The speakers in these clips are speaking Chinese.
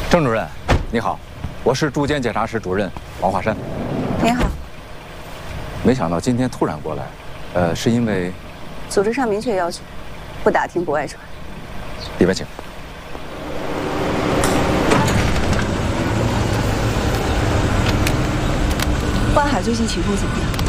郑主任，你好，我是住建检察室主任王华山。 你好。 没想到今天突然过来，是因为组织上明确要求，不打听不外传。 里边请。 花海最近情况怎么样？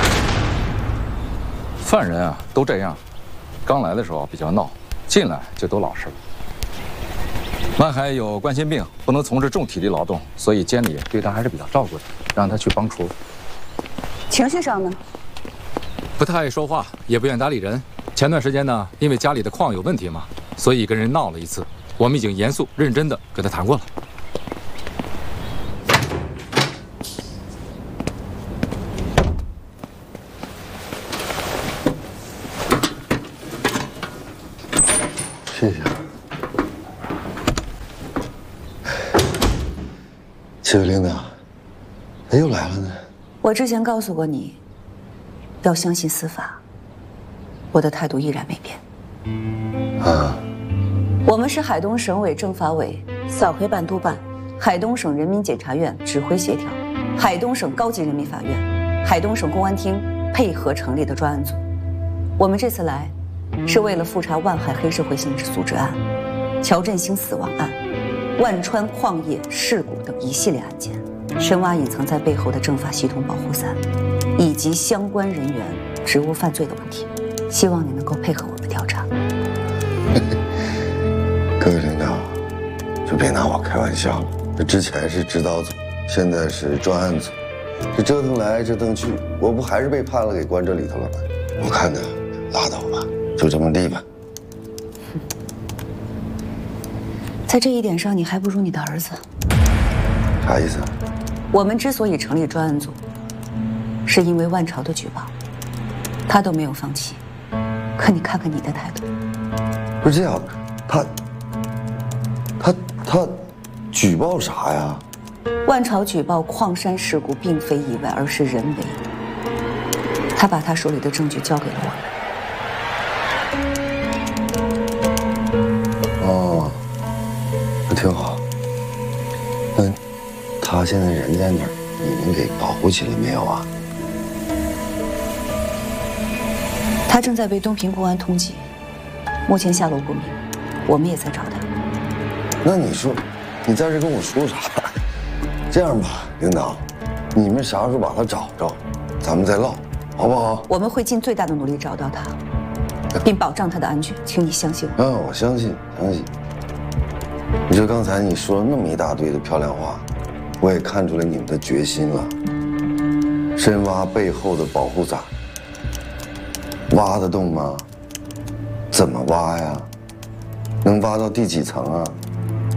犯人啊都这样，刚来的时候比较闹，进来就都老实了。万海有冠心病，不能从事重体力劳动，所以监理对他还是比较照顾的，让他去帮厨。 情绪上呢？ 不太爱说话，也不愿搭理人。前段时间呢，因为家里的矿有问题嘛，所以跟人闹了一次。我们已经严肃认真的跟他谈过了。 谢谢。几位领导，他又来了呢。 我之前告诉过你，要相信司法。我的态度依然没变。 啊。 我们是海东省委政法委扫黑办督办、海东省人民检察院指挥协调、海东省高级人民法院、海东省公安厅配合成立的专案组。我们这次来，是为了复查万海黑社会性质组织案、乔振兴死亡案、万川矿业事故等一系列案件，深挖隐藏在背后的政法系统保护伞，以及相关人员职务犯罪的问题。希望你能够配合我们调查。 各位领导，就别拿我开玩笑了。这之前是指导组，现在是专案组，这折腾来折腾去，我不还是被判了，给关这里头了吗？我看呢，拉倒吧，就这么地吧。 在这一点上，你还不如你的儿子。 啥意思啊？ 我们之所以成立专案组，是因为万朝的举报，他都没有放弃。可你看看你的态度。 不是这样，他举报啥呀？ 万朝举报矿山事故并非意外，而是人为。他把他手里的证据交给了我们。 哦，那挺好。那他现在人在哪儿？你们给保护起来没有啊？ 他正在被东平公安通缉，目前下落不明，我们也在找他。 那你说，你在这跟我说啥？这样吧，领导，你们啥时候把他找着，咱们再唠，好不好？ 我们会尽最大的努力找到他，并保障他的安全，请你相信我。 嗯，我相信。你说刚才你说了那么一大堆的漂亮话，我也看出来你们的决心了。深挖背后的保护伞，挖得动吗？怎么挖呀？能挖到第几层啊？